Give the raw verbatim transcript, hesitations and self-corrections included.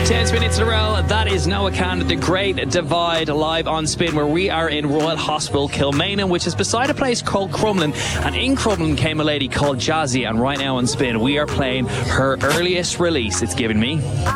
Ten minutes in a row. That is Noah Kahan, The Great Divide, live on Spin, where we are in Royal Hospital Kilmainham, which is beside a place called Crumlin. And in Crumlin came a lady called Jazzy, and right now on Spin we are playing her earliest release. It's Giving Me